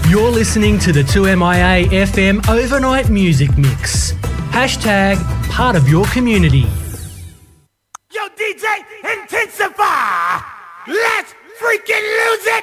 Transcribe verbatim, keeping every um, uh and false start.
You're listening to the two M I A F M Overnight Music Mix. Hashtag part of your community. Yo, D J, intensify! Let's freaking lose it!